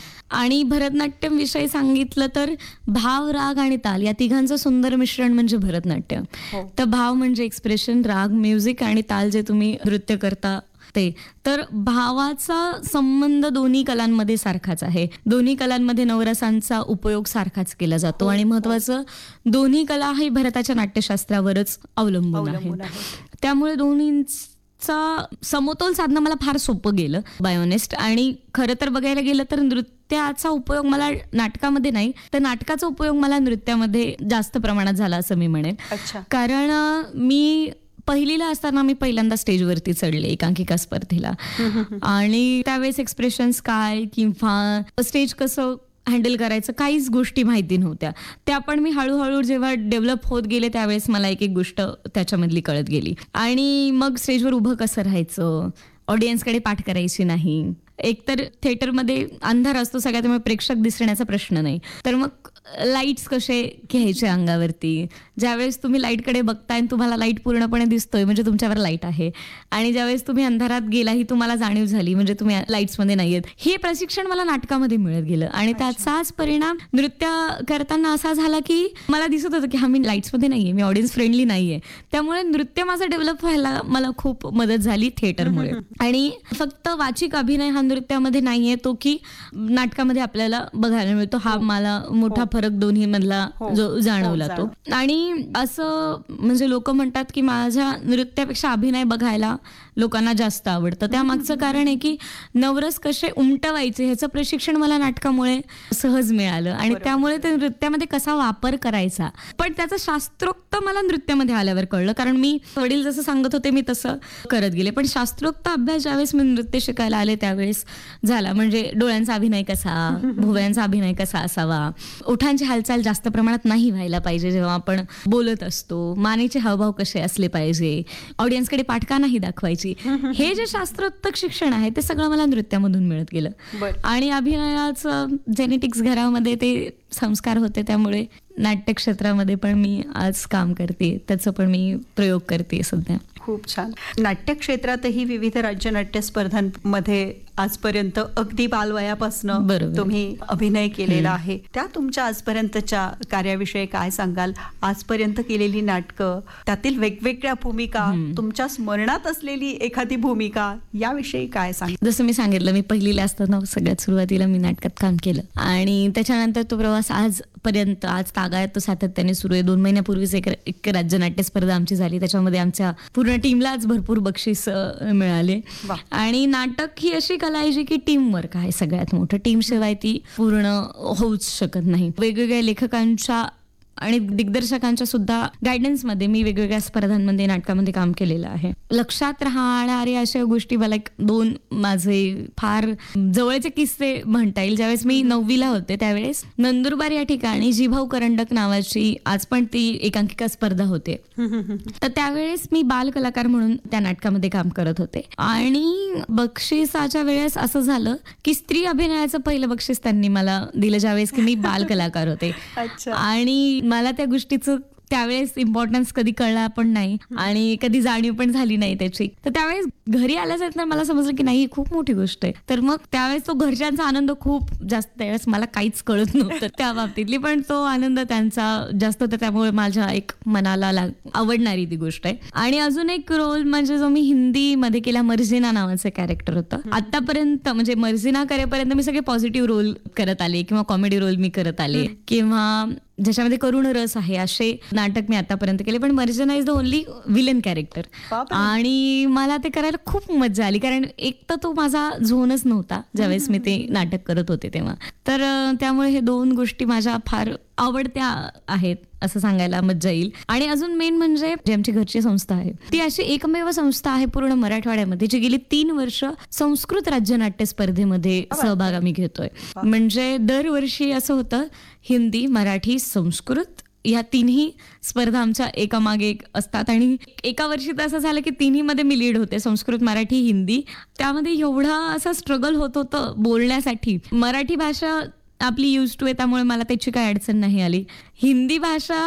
आणि भरतनाट्यम विषयी सांगितलं तर भाव, राग आणि ताल या तिघांचं सुंदर मिश्रण म्हणजे भरतनाट्यम. तर भाव म्हणजे एक्सप्रेशन, राग म्युझिक आणि ताल जे तुम्ही नृत्य करता ते. तर भावाचा संबंध दोन्ही कलांमध्ये सारखाच आहे. दोन्ही कलांमध्ये नवरसांचा उपयोग सारखाच केला जातो आणि महत्वाचं दोन्ही कला ही भरताच्या नाट्यशास्त्रावरच अवलंबून आहे. त्यामुळे दोन्हींचा समतोल साधणं मला फार सोपं गेलं बाय ऑनेस्ट. आणि खरं तर बघायला गेलं तर नृत्याचा उपयोग मला नाटकामध्ये नाही, तर नाटकाचा उपयोग मला नृत्यामध्ये जास्त प्रमाणात झाला असं मी म्हणेन. कारण मी पहिलीला असताना मी पहिल्यांदा स्टेजवरती चढले एकांकिका स्पर्धेला आणि त्यावेळेस एक्सप्रेशन्स काय किंवा स्टेज कसं हँडल करायचं काहीच गोष्टी माहिती नव्हत्या. त्या पण मी हळूहळू जेव्हा डेव्हलप होत गेले त्यावेळेस मला एक एक गोष्ट त्याच्यामधली कळत गेली. आणि मग स्टेजवर उभं कसं राहायचं, ऑडियन्सकडे पाठ करायची नाही. एकतर थिएटरमध्ये अंधार असतो सगळ्यात, त्यामुळे प्रेक्षक दिसण्याचा प्रश्न नाही. तर मग लाईट्स कसे घ्यायचे अंगावरती. ज्यावेळेस तुम्ही लाईटकडे बघताय आणि तुम्हाला लाईट पूर्णपणे दिसतोय म्हणजे तुमच्यावर लाईट आहे, आणि ज्यावेळेस तुम्ही अंधारात गेला ही तुम्हाला जाणीव झाली म्हणजे तुम्ही लाईट्समध्ये नाहीयेत. हे प्रशिक्षण मला नाटकामध्ये मिळत गेलं आणि त्याचाच परिणाम नृत्य करताना असा झाला की मला दिसत होतं की हा मी लाईट्समध्ये नाहीये, मी ऑडियन्स फ्रेंडली नाहीये. त्यामुळे नृत्य माझं डेव्हलप व्हायला मला खूप मदत झाली थिएटरमुळे. आणि फक्त वाचिक अभिनय हा नृत्यामध्ये नाहीये तो की नाटकामध्ये आपल्याला बघायला मिळतो. हा मला मोठा फरक दोन्ही मधला जो जाणवला तो. आणि असं म्हणजे लोक म्हणतात की माझ्या नृत्यापेक्षा अभिनय बघायला लोकांना जास्त आवडतं. त्यामागचं कारण आहे की नवरस कसे उमटवायचे ह्याचं प्रशिक्षण मला नाटकामुळे सहज मिळालं आणि त्यामुळे ते नृत्यामध्ये कसा वापर करायचा. पण त्याचं शास्त्रोक्त मला नृत्यामध्ये आल्यावर कळलं, कारण मी वडील जसं सांगत होते मी तसं करत गेले. पण शास्त्रोक्त अभ्यास ज्यावेळेस मी नृत्य शिकायला आले त्यावेळेस झाला. म्हणजे डोळ्यांचा अभिनय कसा, भुवयांचा अभिनय कसा असावा, ओठांची हालचाल जास्त प्रमाणात नाही व्हायला पाहिजे जेव्हा आपण बोलत असतो, मानेचे हावभाव कसे असले पाहिजे, ऑडियन्सकडे पाठ का नाही दाखवायची. हे जे शास्त्रोक्त शिक्षण आहे ते सगळं मला नृत्यामधून मिळत गेलं. आणि अभिनयाचं जेनेटिक्स घरामध्ये ते संस्कार होते, त्यामुळे नाट्य क्षेत्रामध्ये पण मी आज काम करते, त्याचं पण मी प्रयोग करते सध्या. खूप छान. नाट्य क्षेत्रातही विविध राज्य नाट्य स्पर्धांमध्ये आजपर्यंत अगदी बालवयापासून तुम्ही अभिनय केलेला आहे. त्या तुमच्या आजपर्यंतच्या कार्याविषयी काय सांगाल? आजपर्यंत केलेली नाटकं, त्यातील वेगवेगळ्या भूमिका, तुमच्या स्मरणात असलेली एखादी भूमिका, याविषयी काय सांगाल? जसं मी सांगितलं, मी पहिलीला असताना सगळ्यात सुरुवातीला मी नाटकात काम केलं आणि त्याच्यानंतर तो प्रवास आजपर्यंत, आज तागायत तो सातत्याने सुरू आहे. 2 महिन्यापूर्वीच एक राज्य नाट्य स्पर्धा आमची झाली, त्याच्यामध्ये आमच्या पूर्ण टीमलाच भरपूर बक्षीस मिळाले. आणि नाटक ही अशी कला आहे जी की टीम वर्क आहे सगळ्यात मोठं. टीम शिवाय ती पूर्ण होऊच शकत नाही. वेगवेगळ्या लेखकांच्या आणि दिग्दर्शकांच्या सुद्धा गायडन्समध्ये मी वेगवेगळ्या स्पर्धांमध्ये नाटकामध्ये काम केलेलं आहे. लक्षात राहणारे अशा गोष्टी मला 2 माझे फार जवळचे किस्से म्हणता येईल. ज्यावेळेस मी 9वीला होते त्यावेळेस नंदुरबार या ठिकाणी जीभाऊ करंडक नावाची आज पण ती एकांकिका स्पर्धा होते. तर त्यावेळेस मी बाल कलाकार म्हणून त्या नाटकामध्ये काम करत होते आणि बक्षिसाच्या वेळेस असं झालं की स्त्री अभिनयाचं पहिलं बक्षीस त्यांनी मला दिलं ज्यावेळेस की मी बाल कलाकार होते. आणि मला त्या गोष्टीचं त्यावेळेस इम्पॉर्टन्स कधी कळला पण नाही आणि कधी जाणीव पण झाली नाही त्याची. तर त्यावेळेस घरी आल्यानंतर मला समजलं की नाही ही खूप मोठी गोष्ट आहे. तर मग त्यावेळेस तो घरच्यांचा आनंद खूप जास्त, त्यावेळेस मला काहीच कळत नव्हतं त्या बाबतीतली, पण तो आनंद त्यांचा जास्त होता. त्यामुळे माझ्या एक मनाला आवडणारी ती गोष्ट आहे. आणि अजून एक रोल म्हणजे जो मी हिंदीमध्ये केला, मर्जिना नावाचं कॅरेक्टर होतं. आतापर्यंत म्हणजे मर्जिना करेपर्यंत मी सगळे पॉझिटिव्ह रोल करत आले किंवा कॉमेडी रोल मी करत आले किंवा ज्याच्यामध्ये करुण रस आहे असे नाटक मी आतापर्यंत केले. पण Marjina is the only villain character आणि मला ते करायला खूप मजा आली, कारण एक तर तो माझा झोनच नव्हता ज्यावेळेस मी ते नाटक करत होते तेव्हा. तर त्यामुळे हे 2 गोष्टी माझ्या फार आवडत्या आहेत असं सांगायला मज्जा येईल. आणि अजून मेन म्हणजे जी आमची घरची संस्था आहे ती अशी एकमेव संस्था आहे पूर्ण मराठवाड्यामध्ये जी गेली 3 वर्ष संस्कृत राज्य नाट्य स्पर्धेमध्ये सहभाग आम्ही घेतोय. म्हणजे दरवर्षी असं होतं, हिंदी, मराठी, संस्कृत या 3ही स्पर्धा आमच्या एकामागे एक असतात. आणि एका वर्षी तर असं झालं की 3ही मध्ये मी लीड होते, संस्कृत, मराठी, हिंदी. त्यामध्ये एवढा असा स्ट्रगल होत होतं बोलण्यासाठी. मराठी भाषा आपली यूज टू आहे त्यामुळे मला त्याची काही अडचण नाही आली. हिंदी भाषा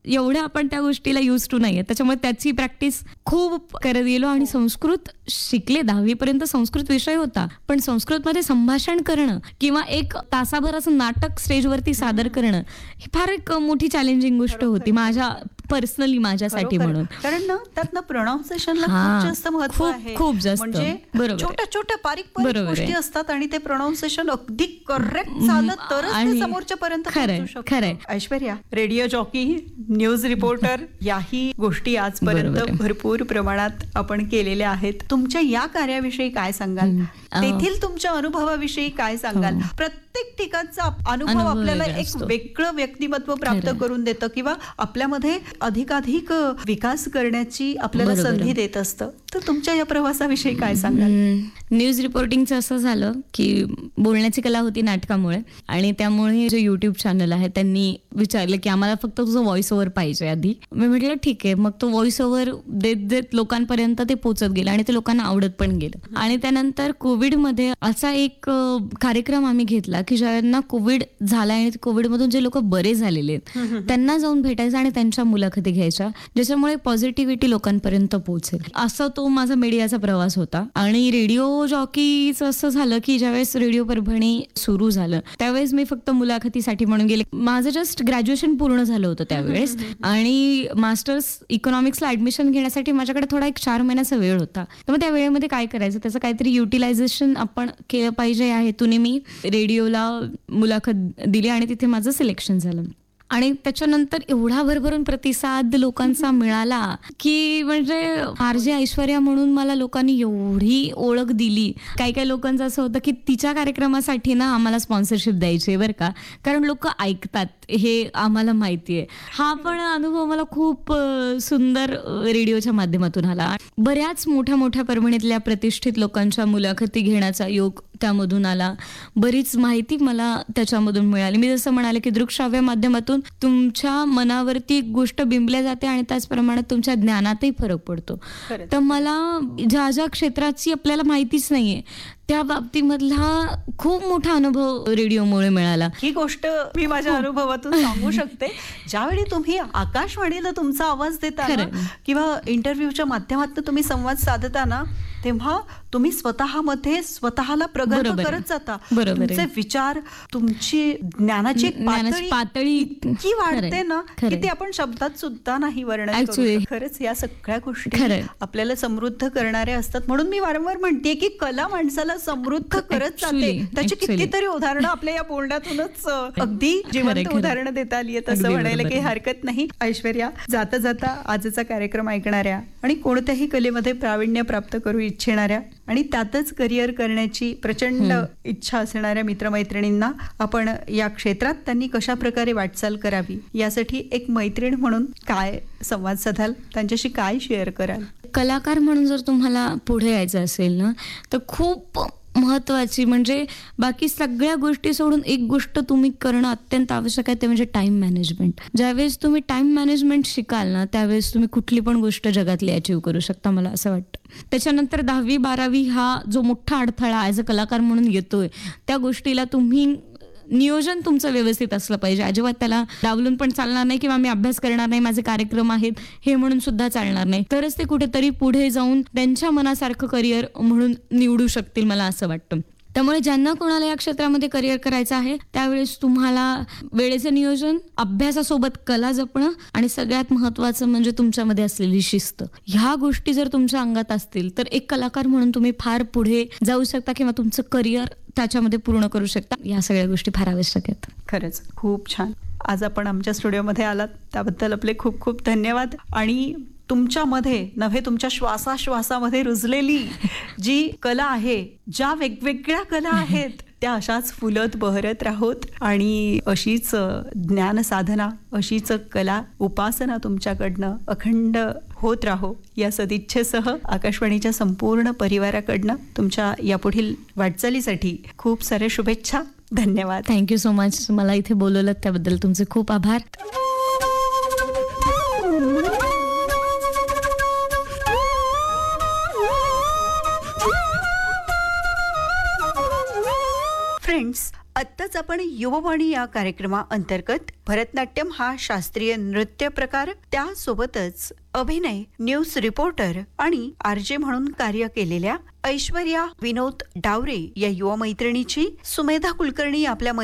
एवढ्या आपण त्या गोष्टीला यूज टू नाहीये, त्याच्यामुळे त्याची प्रॅक्टिस खूप करत गेलो आणि संस्कृत शिकले. 10वी पर्यंत संस्कृत विषय होता, पण संस्कृतमध्ये संभाषण करणं किंवा एक तासाभराचं नाटक स्टेजवरती सादर करणं ही फार एक मोठी चॅलेंजिंग गोष्ट होती पर्सनली माझ्यासाठी. म्हणून कारण ना त्यातनं प्रोनाउन्सिएशनला खूप जास्त महत्व आहे, खूप जास्त. म्हणजे बरोबर, छोट्या छोट्या बारीक गोष्टी असतात आणि ते प्रोनाउन्सिएशन अगदी करेक्ट झालं तरच ते समोरच्या पर्यंत पोहोचू शकतं. खरंय. Aishwarya, radio jockey, news reporter याही गोष्टी आजपर्यंत भरपूर प्रमाणात आपण केलेल्या आहेत. तुमच्या या कार्याविषयी काय सांगाल? तेथील तुमच्या अनुभवाविषयी काय सांगाल? प्रत्येक ठिकाणचा अनुभव आपल्याला एक वेगळं व्यक्तिमत्व प्राप्त करून देतं किंवा आपल्यामध्ये अधिकाधिक विकास करण्याची आपल्याला संधी देत असतं. तर तुमच्या या प्रवासाविषयी काय सांगाल? न्यूज रिपोर्टिंगचं असं झालं की बोलण्याची कला होती नाटकामुळे, आणि त्यामुळे जे युट्यूब चॅनल आहे त्यांनी विचारलं की आम्हाला फक्त तुझं व्हॉइस ओव्हर पाहिजे आधी. मी म्हटलं ठीक आहे. मग तो व्हॉइस ओव्हर देत देत लोकांपर्यंत ते पोचत गेलं आणि ते लोकांना आवडत पण गेलं. आणि त्यानंतर कोविडमध्ये असा एक कार्यक्रम आम्ही घेतला की ज्यांना कोविड झाला आणि कोविडमधून जे लोक बरे झालेले आहेत त्यांना जाऊन भेटायचं आणि त्यांच्या मुलाखती घ्यायच्या, ज्याच्यामुळे पॉझिटिव्हिटी लोकांपर्यंत पोहोचेल. असं तो माझा मीडियाचा प्रवास होता. आणि रेडिओ जॉकीचं असं झालं की ज्यावेळेस रेडिओ परभणी सुरू झालं त्यावेळेस मी फक्त मुलाखतीसाठी म्हणून गेले. माझं जस्ट ग्रॅज्युएशन पूर्ण झालं होतं त्यावेळेस आणि मास्टर्स इकॉनॉमिक्सला ऍडमिशन घेण्यासाठी माझ्याकडे थोडा एक 4 महिन्याचा वेळ होता. तर मग त्या वेळेमध्ये काय करायचं, त्याचं काहीतरी युटिलायझेशन आपण केलं पाहिजे या हेतूने मी रेडिओला मुलाखत दिली आणि तिथे माझं सिलेक्शन झालं. आणि त्याच्यानंतर एवढा भरभरून प्रतिसाद लोकांचा मिळाला की म्हणजे आरजे ऐश्वर्या म्हणून मला लोकांनी एवढी ओळख दिली. काही काही लोकांचं असं होतं की तिच्या कार्यक्रमासाठी ना आम्हाला स्पॉन्सरशिप द्यायची बरं का, कारण लोक ऐकतात हे आम्हाला माहिती आहे. हा पण अनुभव मला खूप सुंदर रेडिओच्या माध्यमातून आला. बऱ्याच मोठ्या मोठ्या परभणीतल्या प्रतिष्ठित लोकांच्या मुलाखती घेण्याचा योग त्यामधून आला. बरीच माहिती मला त्याच्यामधून मिळाली. मी जसं म्हणाले की दृकश्राव्य माध्यमातून तुमच्या मनावरती एक गोष्ट बिंबल्या जाते आणि त्याचप्रमाणे तुमच्या ज्ञानातही फरक पडतो. तर मला ज्या ज्या क्षेत्राची आपल्याला माहितीच नाहीये त्या बाबतीमधला खूप मोठा अनुभव रेडिओमुळे मिळाला. ही गोष्ट मी माझ्या अनुभवातून सांगू शकते. ज्यावेळी तुम्ही आकाशवाणीला तुमचा आवाज देता किंवा इंटरव्ह्यूच्या माध्यमातून तुम्ही संवाद साधता ना, तेव्हा तुम्ही स्वतःमध्ये स्वतःला प्रगल्भ करत जाता. तुमचे विचार, तुमची ज्ञानाची पातळी इतकी वाढते ना की ते आपण शब्दात सुद्धा नाही वर्णन करू शकत. खरंच या सगळ्या गोष्टी आपल्याला समृद्ध करणाऱ्या असतात. म्हणून मी वारंवार म्हणते की कला माणसाला समृद्ध करत जाते. त्याची कितीतरी उदाहरणं आपल्या या बोलण्यातूनच अगदी जिवंत उदाहरणं देता आली आहेत असं म्हणायला काही हरकत नाही. ऐश्वर्या, जाता जाता आजचा कार्यक्रम ऐकणाऱ्या आणि कोणत्याही कलेमध्ये प्रावीण्य प्राप्त करू इच्छिणाऱ्या आणि त्यातच करिअर करण्याची प्रचंड इच्छा असणाऱ्या मित्रमैत्रिणींना आपण या क्षेत्रात त्यांनी कशा प्रकारे वाटचाल करावी यासाठी एक मैत्रीण म्हणून काय संवाद साधाल, त्यांच्याशी काय शेअर कराल? कलाकार म्हणून जर तुम्हाला पुढे यायचं असेल ना तर खूप महत्वाची म्हणजे बाकी सगळ्या गोष्टी सोडून एक गोष्ट तुम्ही करणं अत्यंत आवश्यक आहे, ते म्हणजे टाइम मॅनेजमेंट. ज्यावेळेस तुम्ही टाइम मॅनेजमेंट शिकाल ना त्यावेळेस तुम्ही कुठली पण गोष्ट जगातली अचीव्ह करू शकता, मला असं वाटतं. त्याच्यानंतर 10वी 12वी हा जो मोठा अडथळा ॲज अ कलाकार म्हणून येतोय त्या गोष्टीला तुम्ही नियोजन तुमचं व्यवस्थित असलं पाहिजे. अजिबात त्याला डावलून पण चालणार नाही किंवा मी अभ्यास करणार नाही, माझे कार्यक्रम आहेत हे म्हणून सुद्धा चालणार नाही. तरच ते कुठेतरी पुढे जाऊन त्यांच्या मनासारखं करिअर म्हणून निवडू शकतील, मला असं वाटतं. त्यामुळे ज्यांना कोणाला या क्षेत्रामध्ये करिअर करायचं आहे त्यावेळेस तुम्हाला वेळेचं नियोजन, अभ्यासासोबत कला जपणं आणि सगळ्यात महत्त्वाचं म्हणजे तुमच्यामध्ये असलेली शिस्त, ह्या गोष्टी जर तुमच्या अंगात असतील तर एक कलाकार म्हणून तुम्ही फार पुढे जाऊ शकता किंवा तुमचं करिअर त्याच्यामध्ये पूर्ण करू शकता. या सगळ्या गोष्टी फार आवश्यक आहेत. खरंच खूप छान. आज आपण आमच्या स्टुडिओमध्ये आलात त्याबद्दल आपले खूप खूप धन्यवाद. आणि तुमच्यामध्ये नव्हे तुमच्या श्वासाश्वासामध्ये रुजलेली जी कला आहे, ज्या वेगवेगळ्या कला आहेत त्या अशाच फुलत बहरत राहोत आणि अशीच ज्ञान साधना, अशीच कला उपासना तुमच्याकडनं अखंड होत राहो या सदिच्छेसह आकाशवाणीच्या संपूर्ण परिवाराकडनं तुमच्या यापुढील वाटचालीसाठी खूप साऱ्या शुभेच्छा. धन्यवाद. Thank you so much. मला इथे बोलवलं त्याबद्दल तुमचे खूप आभार. फ्रेंड्स, आत्ताच आपण युववाणी या कार्यक्रमाअंतर्गत भरतनाट्यम हा शास्त्रीय नृत्य प्रकार, त्यासोबतच अभिनय, न्यूज रिपोर्टर आणि आरजे म्हणून कार्य केलेल्या ऐश्वर्या विनोद डावरे या युवा मैत्रिणीची सुमेधा कुलकर्णी आपल्या